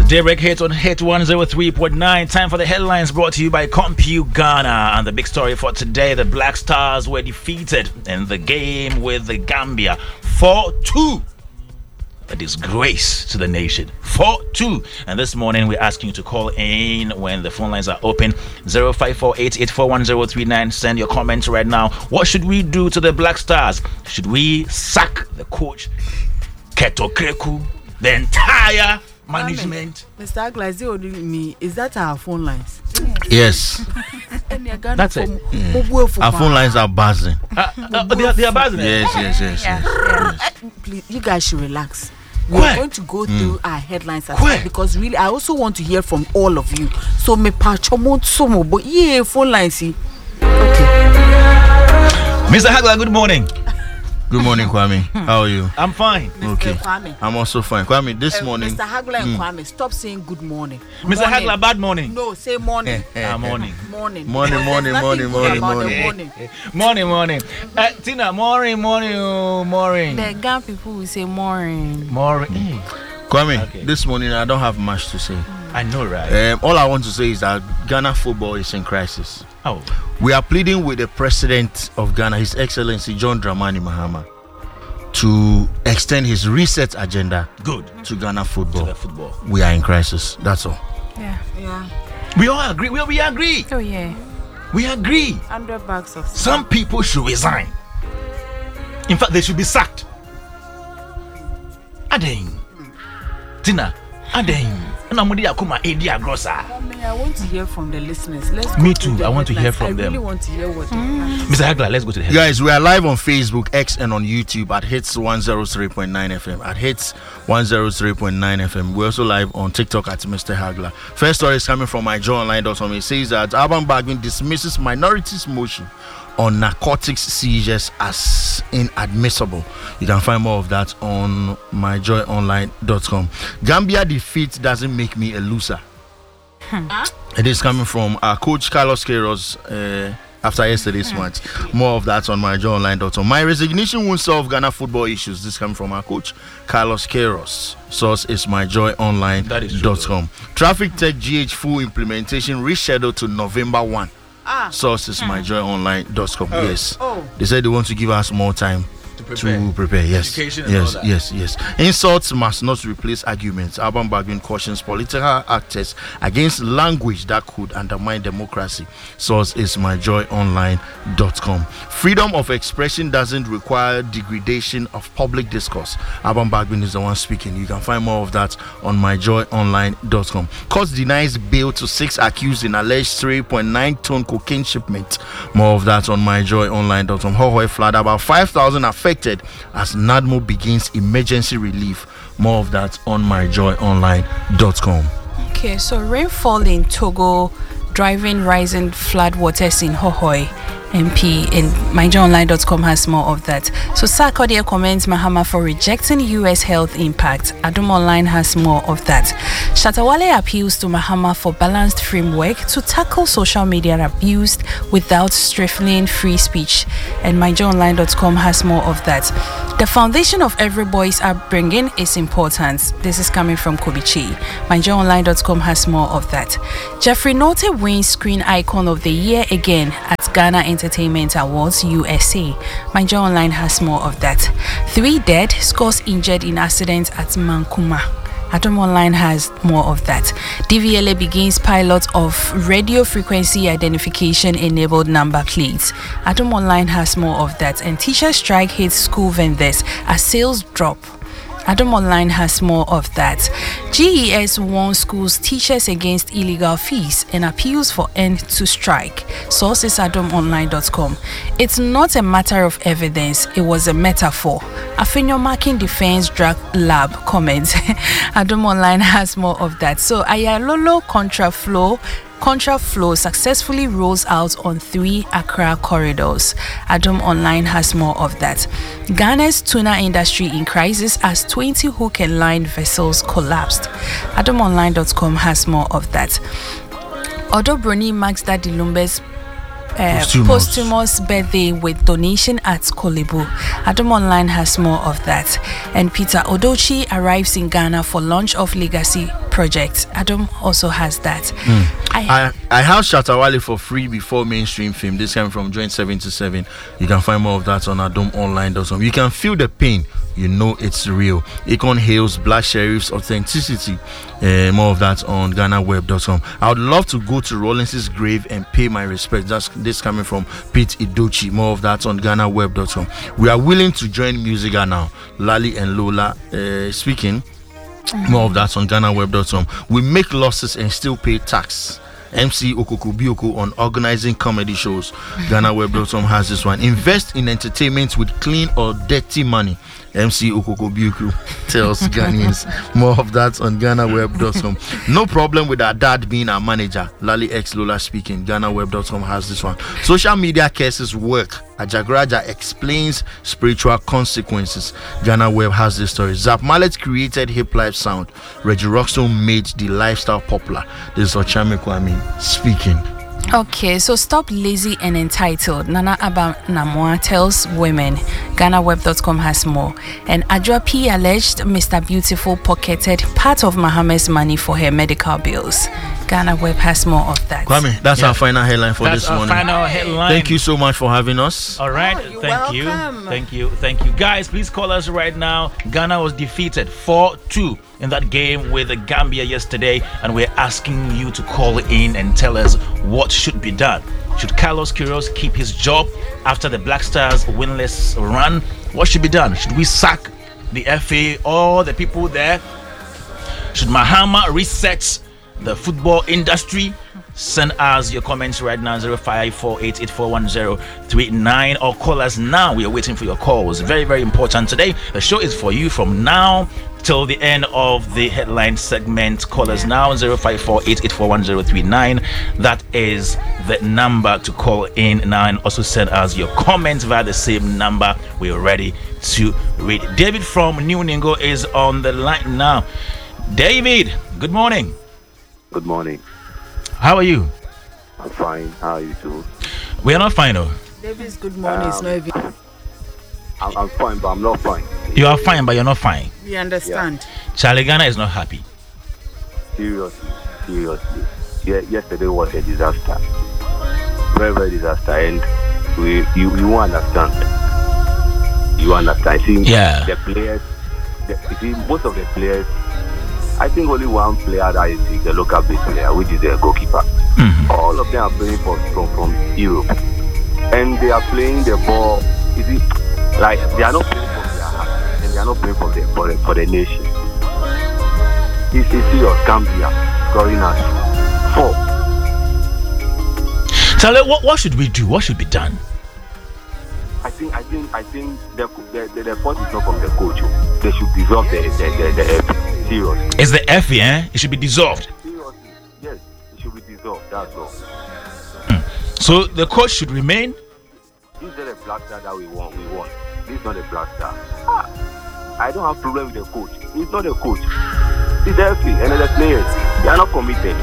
Derek hit on hit 103.9. Time for the headlines brought to you by Compu Ghana. And the big story for today, the Black Stars were defeated in the game with the Gambia 4-2. A disgrace to the nation. 4-2. And this morning we're asking you to call in when the phone lines are open. 0548841039. Send your comments right now. What should we do to the Black Stars? Should we sack the coach, Keto Kreku, the entire management? Mr. Agla, is that our phone lines? Yes. That's it. Our phone lines are buzzing. They are buzzing. Yes. Please, you guys should relax. We're going to go through our headlines as well, because really, I also want to hear from all of you. So, me pachomo somo, but yeah, phone lines. Okay. Mr. Hagler, good morning. Good morning, Kwame. How are you? I'm fine. Okay. Kwame. I'm also fine. Kwame, this morning. Mr. Hagler and Kwame, stop saying good morning. Mr. Hagler, bad morning. No, say morning. Morning. Morning. Morning. Morning. Tina, morning. The Ghana people will say morning. Kwame, Okay. this morning I don't have much to say. I know, right? All I want to say is that Ghana football is in crisis. Oh. We are pleading with the president of Ghana, His Excellency John Dramani Mahama, to extend his reset agenda Good. to Ghana football. To the football. We are in crisis. That's all. Yeah. We all agree. We agree. Oh yeah. We agree. 100 bags of Some people should resign. In fact, they should be sacked. Adeng. Tina. Adeng. I want to hear from the listeners. Let's go Me to too. the I want to hear headlines. from I them. really want to hear what they Mr. Hagler, let's go to the head. Guys, we are live on Facebook, X, and on YouTube at Hits 103.9 FM. At Hits 103.9 FM. We're also live on TikTok at Mr. Hagler. First story is coming from myjoyonline.com. It says that Alban Bagbin dismisses minorities' motion on narcotics seizures as inadmissible. You can find more of that on myjoyonline.com. Gambia defeat doesn't make me a loser. It is coming from our coach Carlos Queiroz after yesterday's match. More of that on myjoyonline.com. My resignation won't solve Ghana football issues. This coming from our coach Carlos Queiroz. Source is myjoyonline.com. Traffic Tech GH full implementation rescheduled to November 1. Source is myjoyonline.com. Yes. They said they want to give us more time to prepare. Yes. Education and all that. Yes. Insults must not replace arguments. Alban Bagbin cautions political actors against language that could undermine democracy. Source is myjoyonline.com. Freedom of expression doesn't require degradation of public discourse. Alban Bagbin is the one speaking. You can find more of that on myjoyonline.com. Court denies bail to 6 accused in alleged 3.9 ton cocaine shipment. More of that on myjoyonline.com. Hohoi flood, about 5,000 affected as NADMO begins emergency relief. More of that on myjoyonline.com. Okay, so rainfall in Togo driving rising flood waters in Hohoi. MP in myjoyonline.com has more of that. So Sarkodie commends Mahama for rejecting US health impact. Adom Online has more of that. Shatawale appeals to Mahama for balanced framework to tackle social media abuse without stifling free speech. And myjoyonline.com has more of that. The foundation of every boy's upbringing is important. This is coming from Kobichi. myjoyonline.com has more of that. Jeffrey Nolte wins Screen Icon of the Year again at Ghana Entertainment Awards USA. myjoyonline has more of that. 3 dead, scores injured in accident at Mankuma. Adom Online has more of that. DVLA begins pilot of radio frequency identification enabled number plates. Adom Online has more of that. And teacher strike hits school vendors as sales drop. Adom Online has more of that. GES warns schools teachers against illegal fees and appeals for end to strike. Source is adomonline.com. It's not a matter of evidence, it was a metaphor. Afenyo marking defense drug lab comments. Adom Online has more of that. So Ayalolo Contraflow successfully rolls out on 3 Accra corridors. Adom Online has more of that. Ghana's tuna industry in crisis as 20 hook and line vessels collapsed. AdomOnline.com has more of that. Odo Brony marks that Dilumbe's posthumous birthday with donation at Kolebu. Adam Online has more of that. And Peter Odochi arrives in Ghana for launch of Legacy project. Adam also has that. I have Shatawale for free before mainstream film. This came from Joint 77. You can find more of that on adomonline.com. You can feel the pain. You know it's real. Akon Hales, Black Sheriff's authenticity. More of that on GhanaWeb.com. I would love to go to Rawlins's grave and pay my respect. That's this coming from Pete Idochi. More of that on GhanaWeb.com. We are willing to join Musica now. Lali and Lola speaking. More of that on GhanaWeb.com. We make losses and still pay tax. MC Okoko Bioko on organizing comedy shows. GhanaWeb.com has this one. Invest in entertainment with clean or dirty money. MC Okoko Bioko tells Ghanaians. More of that on GhanaWeb.com. No problem with our dad being our manager. Lali X Lola speaking. GhanaWeb.com has this one. Social media cases work. Ajagraja explains spiritual consequences. Ghana Web has this story. Zap Mallet created hip life sound. Reggie Rockstone made the lifestyle popular. This is Ochame Kwame speaking. Okay, so stop lazy and entitled. Nana Aba Namwa tells women. GhanaWeb.com has more. And Adwa P alleged Mr. Beautiful pocketed part of Mohammed's money for her medical bills. Ghana Web has more of that. Kwame, that's our final headline for this morning. That's our final headline. Thank you so much for having us. All right, welcome. Thank you. Guys, please call us right now. Ghana was defeated 4-2 in that game with the Gambia yesterday, and we're asking you to call in and tell us what should be done. Should Carlos Queiroz keep his job after the Black Stars winless run? What should be done? Should we sack the FA or the people there? Should Mahama reset the football industry? Send us your comments right now, 0548841039, or call us now. We are waiting for your calls. Very, very important today. The show is for you from now till the end of the headline segment. Call us now, 0548841039. That is the number to call in now, and also send us your comments via the same number. We are ready to read. David from New Ningo is on the line now. David, good morning. Good morning. How are you? I'm fine. How are you too? We are not fine, though. David's good morning. It's not even. I'm fine, but I'm not fine. You are fine, but you're not fine. We understand. Charlie Ghana is not happy. Seriously. Yeah, yesterday was a disaster. Very, very disaster. And you won't understand. You understand. I think the players, most of the players, I think only one player that is the local base player, which is the goalkeeper. Mm-hmm. All of them are playing from Europe, and they are playing the ball. Is it like they are not playing from their heart, and they are not playing for the nation? It's serious. Gambia scoring us 4. Charlie, what should we do? What should be done? I think the fault is not from the coach. They should dissolve the FA. Seriously. It's the FA, eh? It should be dissolved. Seriously. Yes, it should be dissolved. That's all. So the coach should remain. This is not a Black Star that we want. This is not a Black Star. I don't have problem with the coach. He's not a coach. It's the FA and the players. They are not committed.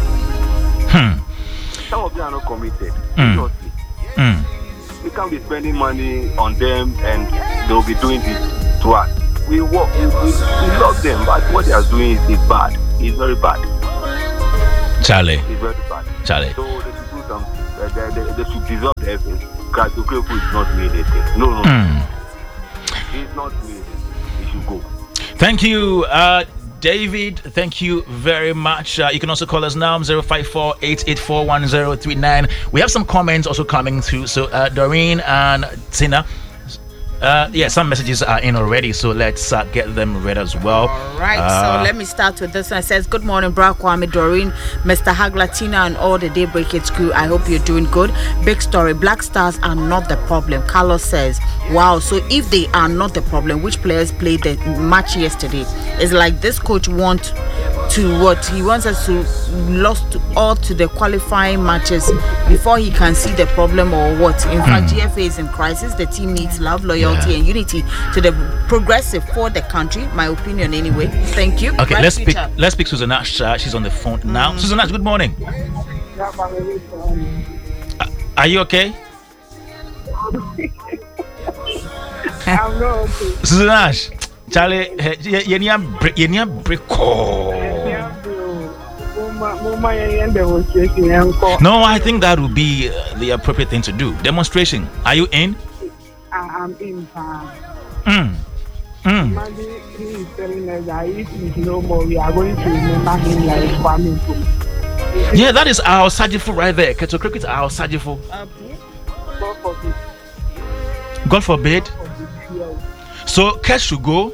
Some of them are not committed. Seriously. We can't be spending money on them and they'll be doing this to us. We love them, but what they are doing is bad. It's very bad. Charlie. It's very bad. Charlie. So they should do some. They should dissolve the FA. Katukefu is not doing anything. No. He's not doing anything. He should go. Thank you, David. Thank you very much. You can also call us now, 0548841039. We have some comments also coming through. So Doreen and Tina. Some messages are in already, so let's get them read as well. All right, so let me start with this one. It says, good morning, Bra Kwame, Doreen, Mr. Hagla, Tina, and all the Daybreak Kids crew. I hope you're doing good. Big story, Black Stars are not the problem. Carlos says, wow, so if they are not the problem, which players played the match yesterday? It's like this coach wants to what? He wants us to lost all to the qualifying matches before he can see the problem or what? In fact, GFA is in crisis. The team needs love, loyalty, and unity to the progressive for the country. My opinion, anyway. Thank you. Okay, let's pick Susanna. She's on the phone now. Susanna, good morning. Are you okay? I'm not okay. Susan Ash, Charlie, you break. No, I think that would be the appropriate thing to do. Demonstration. Are you in? I'm in. Mm. He is telling us that if he's no more, we are going to remember him like Kwame Nkrumah. Yeah, that is our Sajifu right there. Keto Cricket, our Sajifu. God forbid. God forbid. Yes. So, Kesh should go.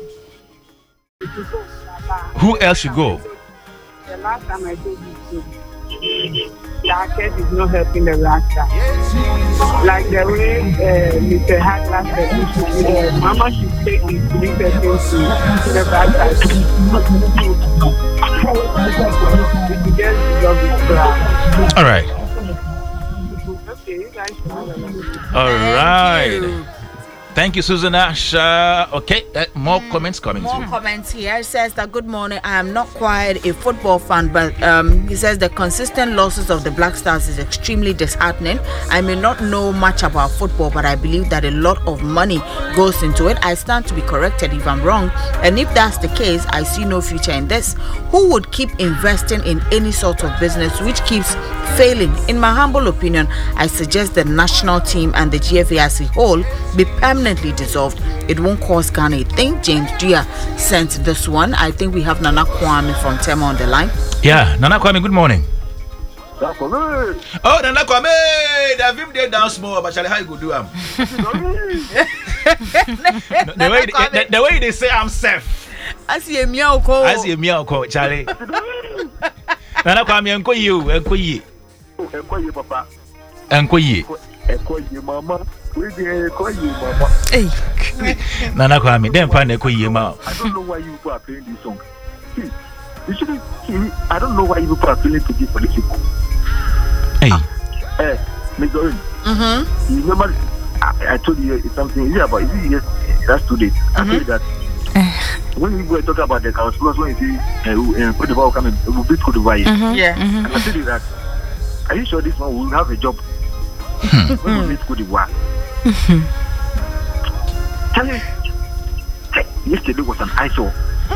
Who else should go? The last time I told you, that case is not helping the Rasta. Like the way Mr. Hagler said, Mama should take his 3 persons to the Rasta. It just love his cry. All right. Okay, you guys know. All right. Thank you, Susan Ash. Okay, more comments coming More through. comments here. It says that good morning. I am not quite a football fan, but he says the consistent losses of the Black Stars is extremely disheartening. I may not know much about football, but I believe that a lot of money goes into it. I stand to be corrected if I'm wrong, and if that's the case, I see no future in this. Who would keep investing in any sort of business which keeps failing? In my humble opinion, I suggest the national team and the GFA as a whole be permanently dissolved. It won't cost Ghana a thing. James Dia sent this one. I think we have Nana Kwame from Tema on the line. Yeah, Nana Kwame, good morning. That's all right. Oh, Nana Kwame, the film day down small, but how you go do the way they say I'm safe. I see a meow call. I see a meow call, Charlie. Nana Kwame, and you, Papa. and you. Mama. Mama. Hey, Nana Kwame, then find a mouth. I don't know why you people are playing this song. See, you shouldn't. See, I don't know why you people are playing to give for the people. Hey, Mr. You remember? I told you something. Is it that's 2 days. I told you that when we were talking about the councillors, when you see Cote d'Ivoire coming, we will beat Cote d'Ivoire. Yeah. And I told you that. Are you sure this one will have a job? When we meet Cote d'Ivoire. Tell me, yesterday was an eyesore.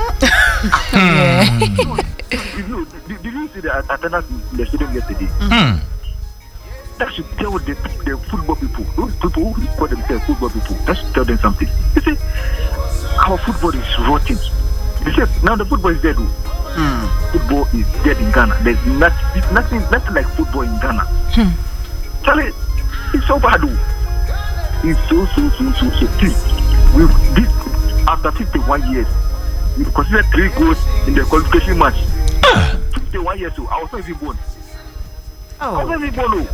Did you see the attendance in the stadium yesterday? That should tell the football people, those people who call themselves football people, that should tell them something. You see, our football is rotting. You see, now the football is dead. Football is dead in Ghana. There's nothing like football in Ghana. Charlie, it's so bad. It's so. With this, after 51 years, we consider 3 goals in the qualification match. 51 years old, I was not even born. I was not even born.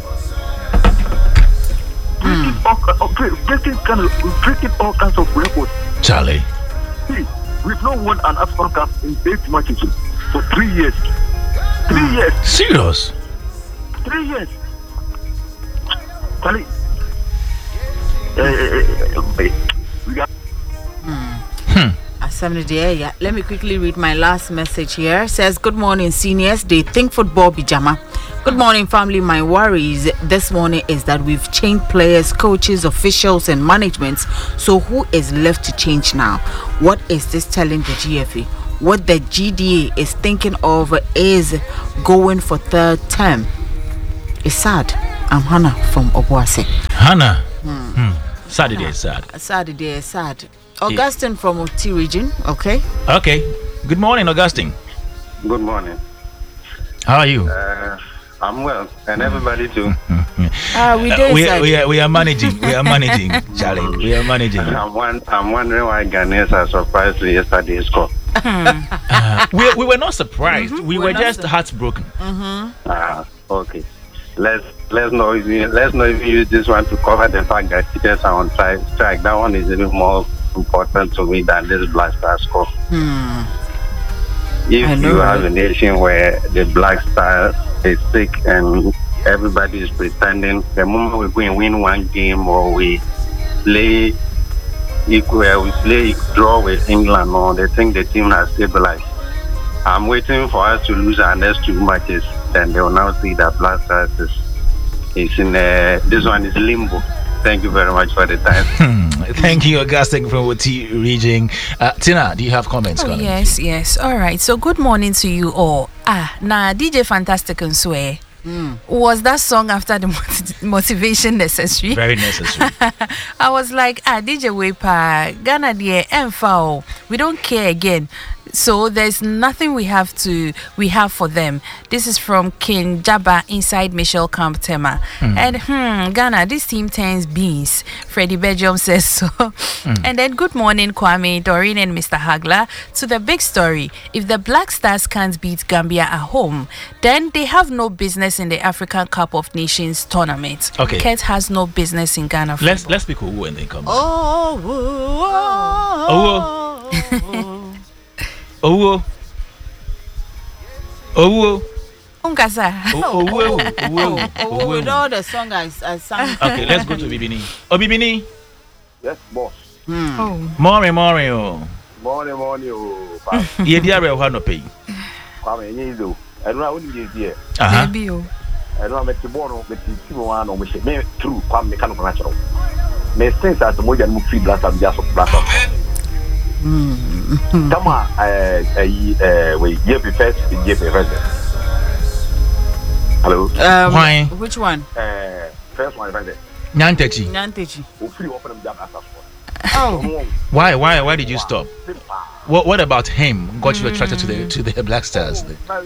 Breaking all kinds of records. Charlie. See, we've not won an African Cup in 8 matches for 3 years. 3 years. Serious? 3 years. Charlie. We got. Let me quickly read my last message here. It says, good morning, seniors. They think football be jama. Good morning, family. My worries this morning is that we've changed players, coaches, officials, and management. So who is left to change now? What is this telling the GFA? What the GDA is thinking of is going for 3rd term. It's sad. I'm Hannah from Obuasi. Hannah. Saturday is sad. Saturday is sad. Augustine from Oti region. Okay. Okay. Good morning, Augustine. Good morning. How are you? I'm well, and everybody too. We are managing. We are managing, Charlie. We are managing. I'm wondering why Ghanaians are surprised with yesterday's score. We were not surprised. We were just heartbroken. Okay. Let's not even use this one to cover the fact that teachers are on strike. That one is even more important to me than this Black Star score. If you have a nation where the Black Star is sick and everybody is pretending, the moment we go and win one game or we play equal, we play draw with England, or they think the team has stabilized. I'm waiting for us to lose our next 2 matches, then they will now see that Black Stars is It's in this one is limbo. Thank you very much for the time. Thank you, Augustine from Woti region. Tina, do you have comments? Yes. All right. So good morning to you all. Nah, DJ Fantastic and Sway. Was that song after the motivation necessary? Very necessary. I was like, DJ Wepa, Ghana dear, Enfao. We don't care again. So there's nothing we have for them. This is from King Jabba inside Michelle Camp Tema. And Ghana, this team turns beans. Freddie Belgium says so. And then good morning, Kwame, Doreen and Mr. Hagler. To the big story. If the Black Stars can't beat Gambia at home, then they have no business in the African Cup of Nations tournament. Okay. Ket has no business in Ghana. Let's pick Owo and then come. Owo. Unkasa. With all the song I sang. Okay, let's go to Bibini. Bibini. Yes, boss. Morning. Morning, Ye dia re no pay. Kwame nyizo. Enu a woni die. Maybe o. Enu a meti bono meti timo wa no mo she. Me true Kwame kan ko na chero. Me sense as mo jan mo free blast am just blast. Come on, we give first. Hello. Why? Which one? First one, right there. Nyantechi. Oh. Why did you stop? What about him got you attracted to the Black Stars?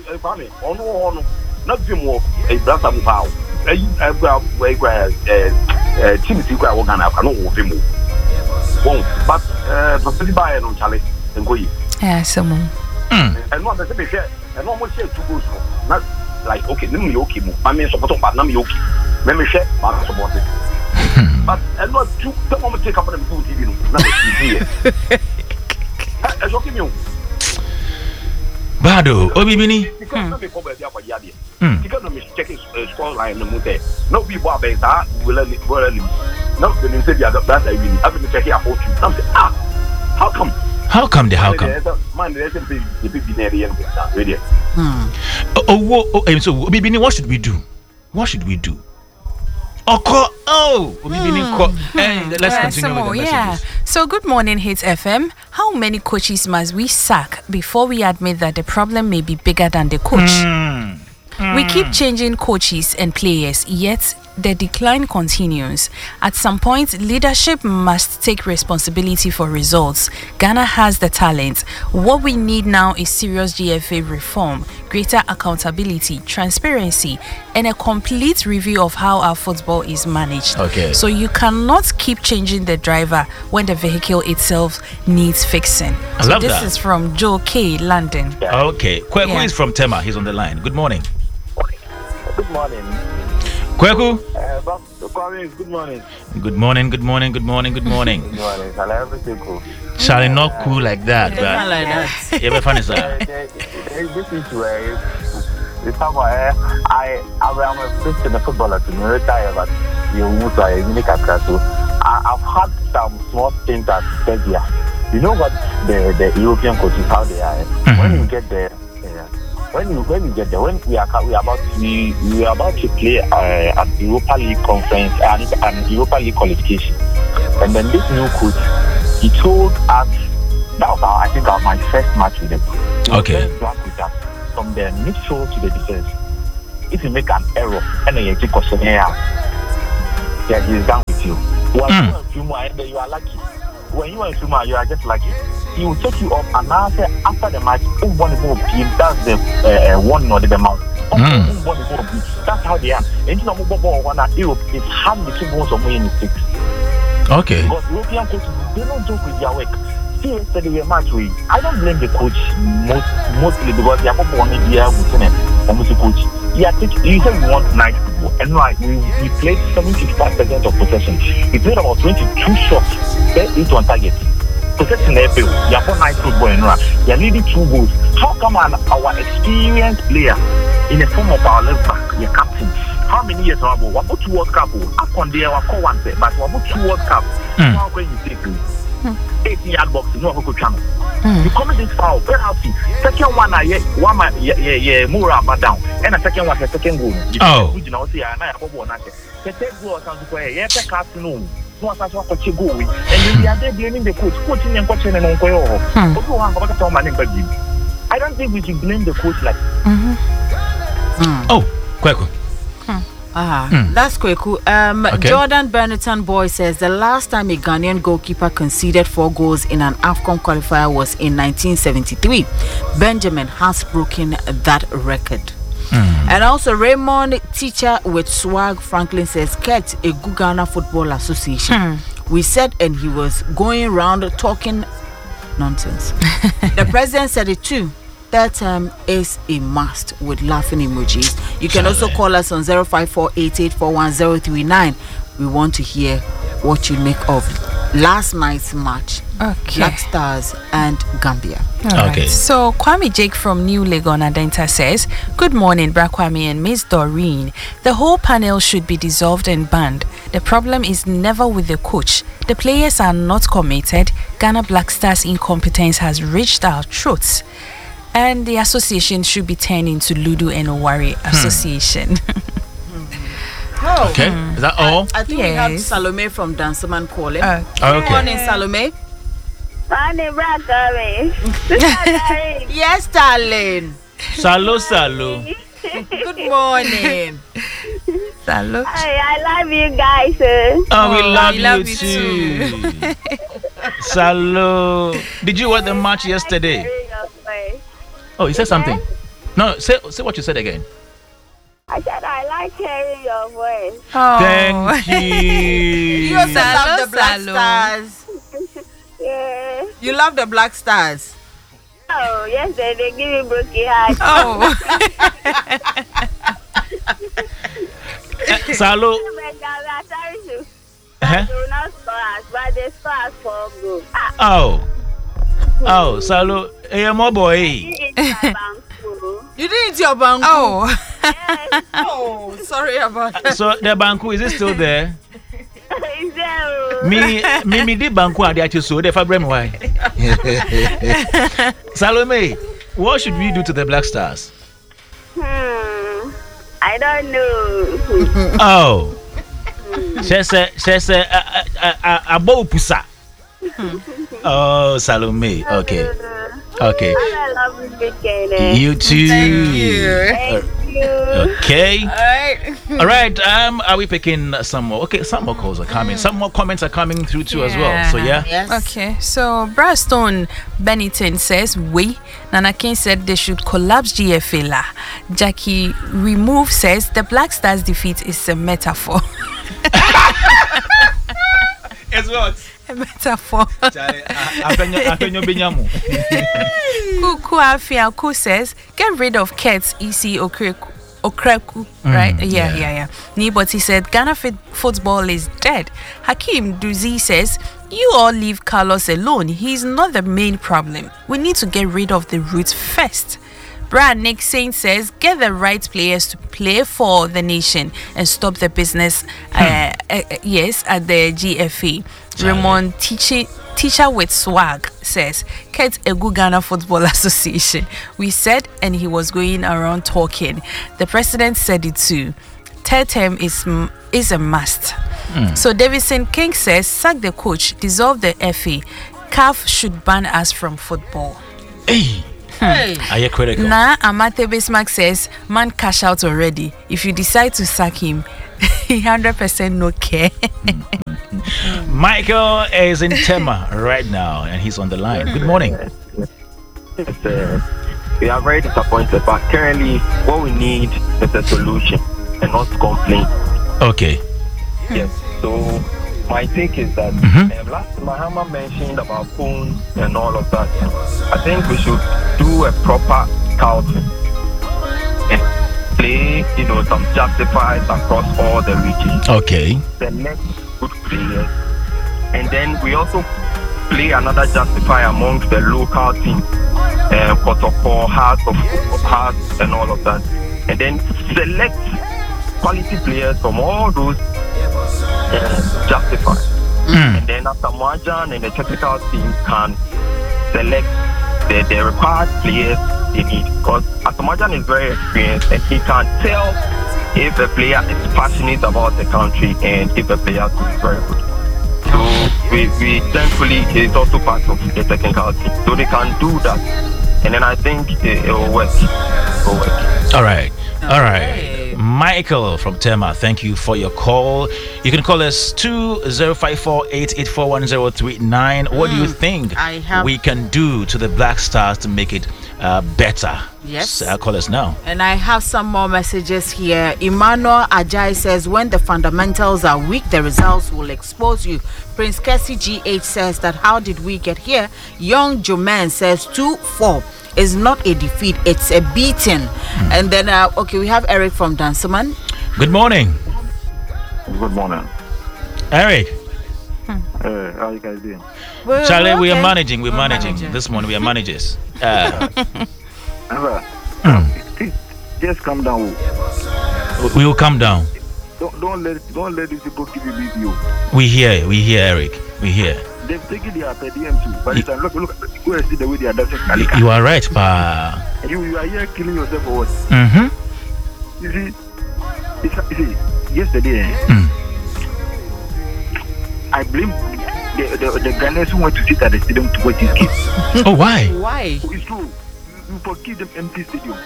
Not him. A brother Mupao. Timothy Kwagana. I know him. But by no Charlie and go. Yeah, someone. And one that they share, and almost share 2 goes. Not like okay, no yoki. I mean, support but no yoki. Let me share, but support it. But and not 2 the moment take up on the TV. Not TV. As okay, you. Bado, Obibini. Because no checking score line the mood. No people are better. Will no, when you said that I mean, I've been checking about you. I'm saying, how come? How come? Man, there's a big area. So Obibini, what should we do? Let's continue with the messages. So good morning, Hits FM. How many coaches must we sack before we admit that the problem may be bigger than the coach? We keep changing coaches and players, yet the decline continues. At some point, leadership must take responsibility for results. Ghana has the talent. What we need now is serious GFA reform, greater accountability, transparency, and a complete review of how our football is managed. Okay. So you cannot keep changing the driver when the vehicle itself needs fixing. I love this that. is from Joe K. London. Okay. Kweku is from Tema. He's on the line. Good morning. Good morning. Kweku. Good morning. Good morning. Good morning. Shall I ever say cool? Shall it not cool like that? Not like that. You ever funny, sir? This is where it's somewhere I am a Christian footballer to retire, but you move to a unique so I've had some small things at Serbia. You know what the European coaches how they are. When you get there. When we get there, when we are about to play an Europa League conference and Europa League qualification, and then this new coach, he told us that was my first match with them. Okay. From the midfield to the defense, if you make an error and then you take question here, yeah, he's done with you. Then you are lucky. When you are in Fuma, you are just lucky. He will take you up and after the match, that's the one or the amount. That's how they are. And you know, Europe is hard to go somewhere in mistakes. Okay. Because European coaches, they don't joke with their work. See, yesterday we match with. I don't blame the coach mostly because they are only there with almost coach. Yeah, you said we want nice football, and right, we played 75% of possession. We played about 22 shots, 8 on target. Possession every you have nice football and right. You're leading 2 goals. How come our experienced player in the form of our left back, your captain? How many years ago? We about 2 World Cup. I can't there. We call one, but we about 2 World Cup. How can you take it? 18-yard box, no one channel. You commit this foul, penalty. Second one, Mura down, and a second one, a second goal. Oh. You know, see, I have a one. The third goal sounds like a afternoon. No, I saw what you go with, and you are there blaming the coach, coaching and coaching and I don't think we should blame the coach like. Oh, quick. That's quick. Okay. Jordan Benetton Boy says the last time a Ghanaian goalkeeper conceded 4 goals in an AFCON qualifier was in 1973. Benjamin has broken that record. And also Raymond, teacher with swag, Franklin says, Ket, a good Ghana Football Association. We said, and he was going around talking nonsense. The president said it too. That term is a must with laughing emojis. You can also call us on 0548841039. We want to hear what you make of last night's match. Okay. Black Stars and Gambia. All Okay. right. So Kwame Jake from New Legon Adenta says, good morning, Bra Kwame and Miss Doreen. The whole panel should be dissolved and banned. The problem is never with the coach. The players are not committed. Ghana Black Stars incompetence has reached our throats. And the association should be turned into Ludu and Owari Association. Okay. Is that all? I think we have Yes. Salome from Dancerman calling. Okay. Good morning, Salome. Yes, darling. Salo. Good morning. Salute. I love you guys. Oh, we love love you you too. Salo. Did you watch the match yesterday? Oh, you said something. No, say what you said again. I said I like hearing your voice. Oh. Thank you. You also love the Black Salo. Stars. Yeah. You love the Black Stars. Oh, yes, they give me broken heart. Oh. Salo. Uh-huh. Do not score us, but they score us 4 goals. Oh, Salo. Hey, my boy. You didn't eat your banku. Oh. Oh, sorry about that. So the banku, is it still there? Is there? Me did banku and they so the fabrem why. Salome, what should we do to the Black Stars? I don't know. Oh. She said a bow pusa. Oh, Salome. Okay. Okay. Have a lovely weekend. You too. Thank you. Thank you. Okay. Alright. All right. Are we picking some more? Okay, some more calls are coming. Some more comments are coming through too as well. So yeah. Yes. Okay, so Braston Bennington says, Nana King said they should collapse GFA la. Jackie Remove says the Black Stars defeat is a metaphor. It's what? A metaphor. Kuku Afiaku says, get rid of Kets, EC Okreku, right? Yeah. Niboti said, Ghana football is dead. Hakim Duzi says, you all leave Carlos alone. He's not the main problem. We need to get rid of the roots first. Brad Nick Saint says, get the right players to play for the nation and stop the business. Yes, at the GFA. Raymond Teacher with swag says, Ket Egu Ghana Football Association. We said, and he was going around talking. The president said it too. Third term is a must. So Davidson King says, sack the coach, dissolve the FA. CAF should ban us from football. Hey. Are you critical? Nah, Amate Bismarck says, man cash out already. If you decide to sack him, 100% no care. Michael is in Tema right now and he's on the line. Good morning. We are very disappointed, but currently what we need is a solution and not complaint. Okay. Yes. So my take is that last Mahama mentioned about phones and all of that. I think we should do a proper scouting and play, some justifiers across all the regions. Okay. Select good players, and then we also play another justifier amongst the local teams, Kotoko, Hearts, and all of that, and then select quality players from all those justifiers. And then Asamoah Gyan and the technical team can select the required players they need. Because Asamoah Gyan is very experienced and he can tell if a player is passionate about the country and if a player is very good. So we thankfully it's also part of the technical team. So they can do that. And then I think it will work. All right. Michael from Tema, thank you for your call. You can call us 2054-884-1039. What do you think we can do to the Black Stars to make it better? Yes. Call us now. And I have some more messages here. Emmanuel Ajay says, when the fundamentals are weak, the results will expose you. Prince Kessie GH says that, how did we get here? Young Joman says 2-4 is not a defeat, it's a beating. And then, we have Eric from Dansoman. Good morning. Good morning. Eric. How you guys doing? Charlie, we are managing. We're managing. This morning, we are managers. Just calm down. We will calm down. Don't let these people give you video. We hear, Eric. We hear. They've taken their per diem too. But look, go and see the way they are dancing. You are right, pa. You are here killing yourself for what? You see, yesterday, I blame the Ghanaians who want to sit at the stadium to watch these kids. Oh, why? Why? Oh, it's true. You forgive them empty stadium.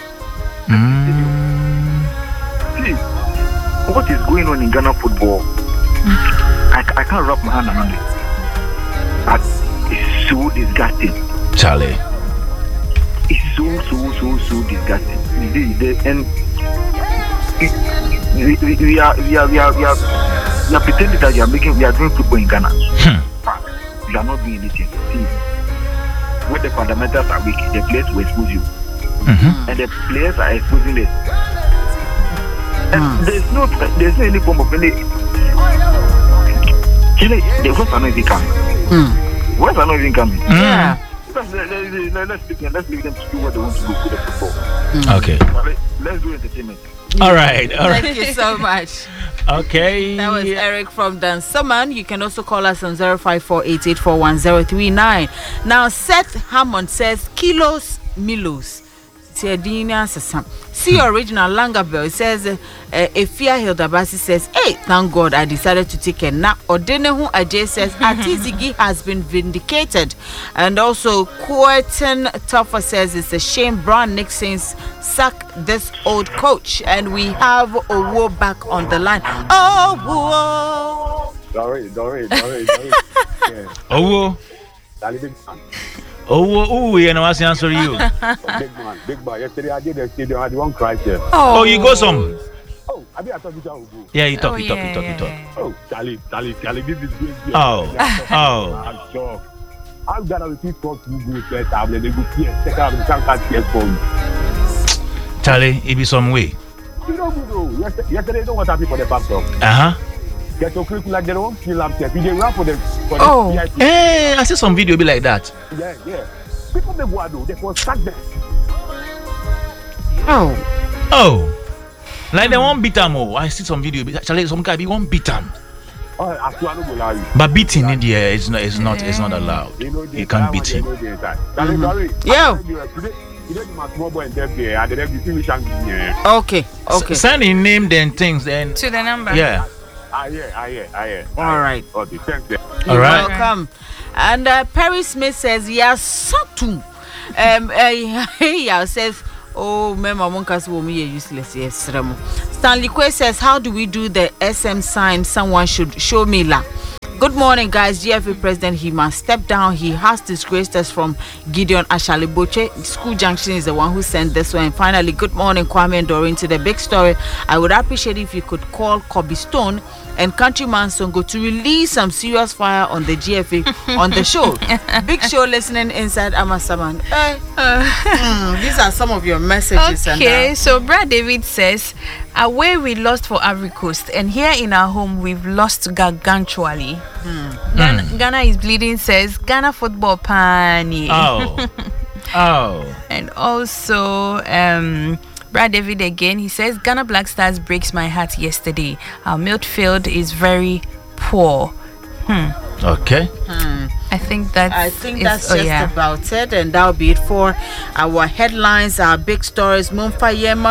See, what is going on in Ghana football? I can't wrap my hand around it. It's so disgusting. Charlie. It's so disgusting. And we are pretending that we are doing football in Ghana. We are not doing anything. See, when the fundamentals are weak, the players will expose you. And the players are exposing it. And there's no any form of any. The West are not even coming. West are not even coming. Yeah. Let's leave them to do what they want to do with the football. Okay. Let's do entertainment. All right. Thank you so much. Okay. That was Eric from Dansoman. You can also call us on 054-884-1039. Now, Seth Hammond says, Kilos Milos. See original Langabell. It says Efia Hildabasi says, hey, thank God I decided to take a nap. Odenehu Ajay says Atizigi has been vindicated. And also Quentin Tuffer says it's a shame Brian Nixon sack this old coach. And we have Owo back on the line. Sorry. Owo. You know what's the answer to you? Big man. Yesterday I did the stadium. I had one cry there. Oh, you go some. Oh, I mean I thought you talk. Yeah, you talk. Oh, Charlie, this is good. Oh. I'm shocked. I'm gonna repeat what you go first. I'm gonna go see a second. I'm gonna see for you. Charlie, it be some way. You know, yesterday, you know what happened for the backdrop? Get your clip like they don't feel upset. You run for the VIP. Hey, I see some video be like that. Yeah. People they go do, they can sack them. Oh. Like they won't beat them. I see some video. Actually, some guy be won't beat them. But beating in the air is not allowed. You can't beat him. Yeah. Okay. Send in name then things then to the number. Yeah. I hear. All right. Okay, thanks. You're welcome. And Perry Smith says, yes, Satu. Says, oh, Mema Monkas will be useless. Yes, Stanley Quay says, how do we do the SM sign? Someone should show me la. Good morning, guys. GFA president, he must step down. He has disgraced us from Gideon Ashaliboche. School Junction is the one who sent this one. And finally, good morning, Kwame and Doreen, to the big story. I would appreciate if you could call Kobe Stone and Countryman Songo to release some serious fire on the GFA on the show. Big show listening inside Amasaman. These are some of your messages. Okay, so Brad David says, away we lost for Ivory Coast, and here in our home we've lost gargantually. Ghana is bleeding, says Ghana football pani. Oh. And also Brad David again, he says Ghana Black Stars breaks my heart yesterday. Our midfield is very poor. Okay. I think that's just about it, and that'll be it for our headlines, our big stories. Let's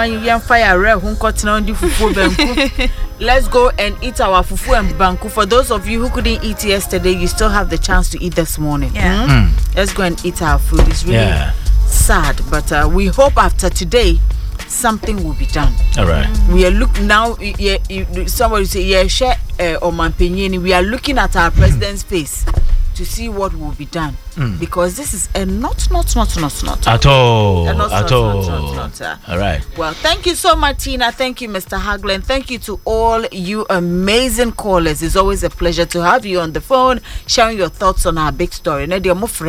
go and eat our fufu and banku. For those of you who couldn't eat yesterday, you still have the chance to eat this morning. Let's go and eat our food. It's really sad, but we hope after today something will be done. All right. We are looking now. Somebody say, share we are looking at our president's face to see what will be done, because this is not at all. All right. Well, thank you so much, Tina. Thank you, Mr. Hagler, and thank you to all you amazing callers. It's always a pleasure to have you on the phone, sharing your thoughts on our big story. And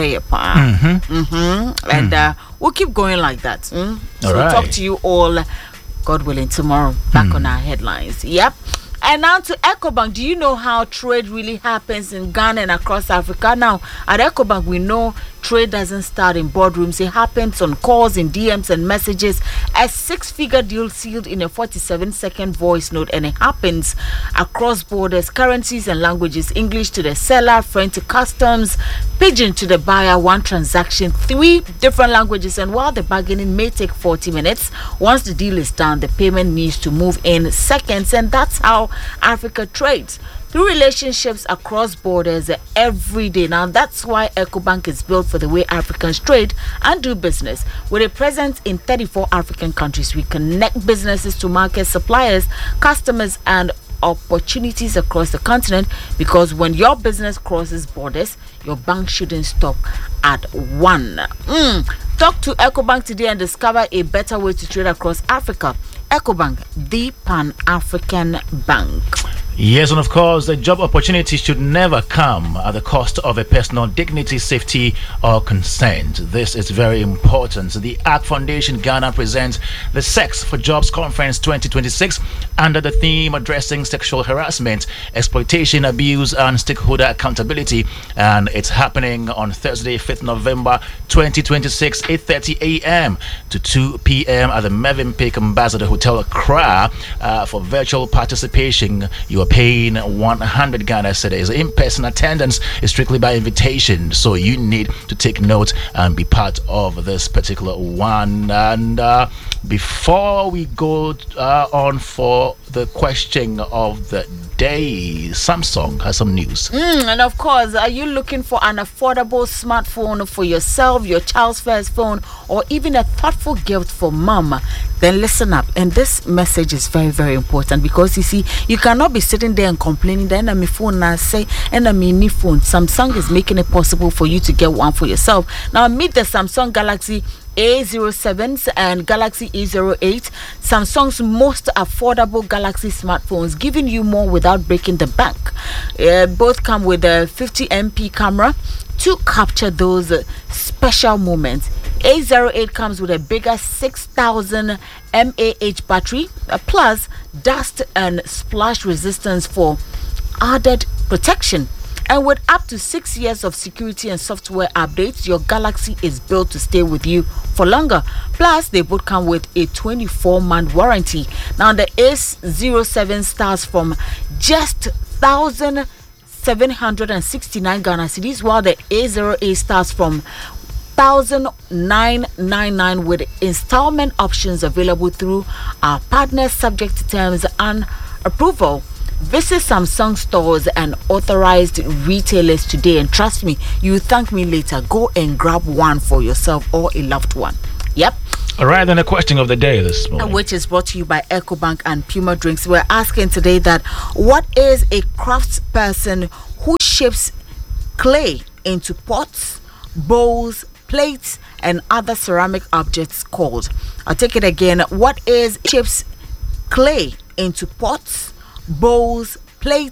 we'll keep going like that. So right. Talk to you all, God willing, tomorrow. Back on our headlines. Yep. And now to EcoBank. Do you know how trade really happens in Ghana and across Africa? Now, at EcoBank, we know trade doesn't start in boardrooms. It happens on calls, in DMs and messages. A 6-figure deal sealed in a 47-second voice note, and it happens across borders, currencies and languages. English to the seller, French to customs, Pidgin to the buyer. One transaction, 3 different languages. And while the bargaining may take 40 minutes, once the deal is done, the payment needs to move in seconds. And that's how Africa trades, through relationships across borders every day. Now that's why EcoBank is built for the way Africans trade and do business. With a presence in 34 African countries, we connect businesses to market, suppliers, customers, and opportunities across the continent, because when your business crosses borders, your bank shouldn't stop at one. Talk to EcoBank today and discover a better way to trade across Africa. EcoBank, the Pan-African Bank. Yes, and of course, the job opportunity should never come at the cost of a personal dignity, safety, or consent. This is very important. The ACT Foundation Ghana presents the Sex for Jobs Conference 2026 under the theme addressing sexual harassment, exploitation, abuse, and stakeholder accountability. And it's happening on Thursday, 5th November 2026, 8:30 a.m. to 2 p.m. at the Mervyn Peak Ambassador Hotel, Accra. For virtual participation, you are paying 100 Ghana cedis. In-person attendance is strictly by invitation, so you need to take note and be part of this particular one. And before we go on for the question of the day, Samsung has some news. And of course, are you looking for an affordable smartphone for yourself, your child's first phone, or even a thoughtful gift for mom? Then listen up. And this message is very, very important, because you see, you cannot be sitting there and complaining that my phone now say and a mini phone. Samsung is making it possible for you to get one for yourself. Now meet the Samsung Galaxy A07 and Galaxy A08, Samsung's most affordable Galaxy smartphones, giving you more without breaking the bank. Both come with a 50MP camera to capture those special moments. A08 comes with a bigger 6000 mAh battery, plus dust and splash resistance for added protection. And with up to 6 years of security and software updates, your Galaxy is built to stay with you for longer. Plus, they both come with a 24-month warranty. Now, the A07 starts from just 1,769 Ghana cedis, while the A08 starts from 1,999 with installment options available through our partners, subject to terms and approval. Visit Samsung stores and authorized retailers today, and trust me, you will thank me later. Go and grab one for yourself or a loved one. Yep. All right, then the question of the day this morning, which is brought to you by EcoBank and Puma Drinks. We're asking today that what is a craftsperson who shapes clay into pots, bowls, plates, and other ceramic objects called? I'll take it again. What is shapes clay into pots, bowls, plates,